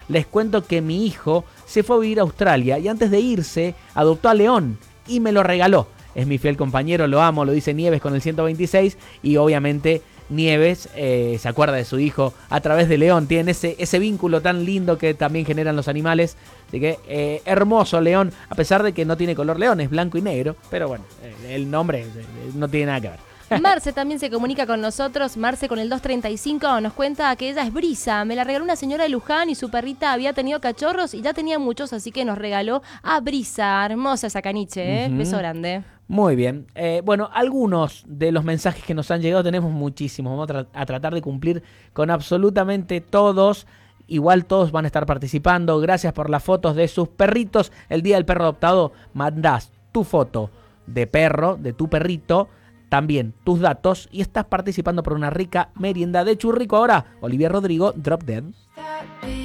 Les cuento que mi hijo se fue a vivir a Australia y antes de irse adoptó a León y me lo regaló. Es mi fiel compañero, lo amo, lo dice Nieves con el 126 y obviamente Nieves se acuerda de su hijo a través de León. Tienen ese vínculo tan lindo que también generan los animales. Así que hermoso León, a pesar de que no tiene color león, es blanco y negro. Pero bueno, el nombre no tiene nada que ver. Marce también se comunica con nosotros. Marce con el 235 nos cuenta que ella es Brisa. Me la regaló una señora de Luján y su perrita había tenido cachorros y ya tenía muchos, así que nos regaló a Brisa. Hermosa esa caniche, ¿eh? Beso grande. Muy bien. Bueno, algunos de los mensajes que nos han llegado, tenemos muchísimos. Vamos a tratar de cumplir con absolutamente todos. Igual todos van a estar participando. Gracias por las fotos de sus perritos. El día del perro adoptado, mandás tu foto de perro, de tu perrito, también tus datos y estás participando por una rica merienda de churrico. Ahora, Olivia Rodrigo, Drop Dead.